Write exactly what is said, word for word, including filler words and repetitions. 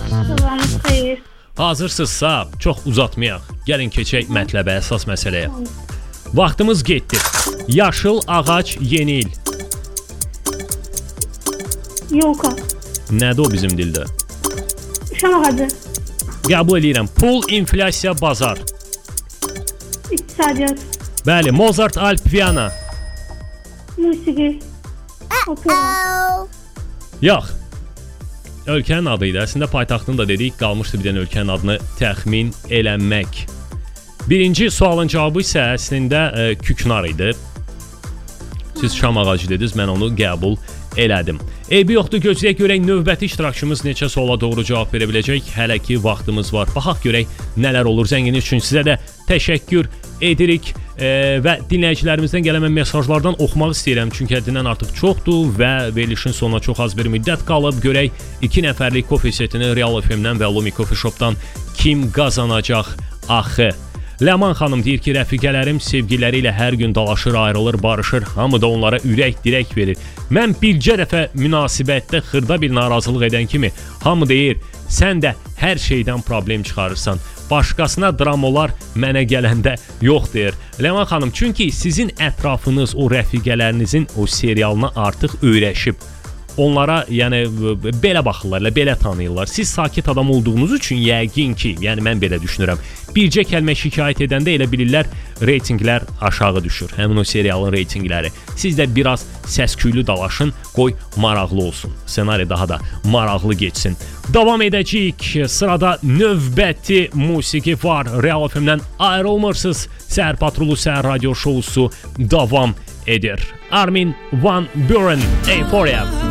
Sabahınız xeyir. Hazırsınızsa çox uzatmayaq. Gəlin keçək mətləbə, əsas məsələyə. Vaxtımız getdi. Yaşıl ağac yeni il. Yolka. Nədir o bizim dildə? Şam ağacı. Qəbul edirəm. Pul, inflyasiya, bazar. İqtisadiyyat. Bəli, Mozart, Alp, Viyana. Musiqi. Opera. Yox. Ölkənin adı idi. Əslində paytaxtını da dedik, qalmışdı bir dənə ölkənin adını təxmin eləmək. Birinci sualın cavabı isə əslində e, küknar idi. Siz şam ağacı dediniz, mən onu qəbul elədim. Eybi yoxdur, gözləyək görək növbəti iştirakçımız neçə suala doğru cavab verə biləcək. Hələ ki vaxtımız var. Baxaq görək nələr olur. Zənginiz üçün sizə də təşəkkür edirik e, və dinləyicilərimizdən gələn mesajlardan oxumaq istəyirəm. Çünki həddindən artıq çoxdur və verilişin sonuna çox az bir müddət qalıb. Görək iki nəfərlik kofe setini Real F M-dən və Lumi Coffee Shop-dan kim qazanacaq axı? Ləman xanım deyir ki, rəfiqələrim sevgiləri ilə hər gün dalaşır, ayrılır, barışır. Hamı da onlara ürək dirək verir. Mən bircə dəfə münasibətdə xırda bir narazılıq edən kimi hamı deyir, sən də hər şeydən problem çıxarırsan. Başqasına dramolar mənə gələndə yox deyir. Ləman xanım, çünki sizin ətrafınız o rəfiqələrinizin o serialına artıq öyrəşib. Onlara, yəni belə baxırlar, belə tanıyırlar. Siz sakit adam olduğunuz üçün yəqin ki, yəni mən belə düşünürəm. Bircə kəlmə şikayət edəndə elə bilirlər reytinqlər aşağı düşür. Həmin o serialın reytinqləri. Siz də biraz səsküylü dalaşın, qoy maraqlı olsun. Ssenari daha da maraqlı geçsin. Davam edəcəyik. Sırada növbəti musiqi var. Real F M-dən ayrılmırsınız. Səhər Patrulu Səhər Radio Şousu davam edir. Armin van Buuren, Euphoria.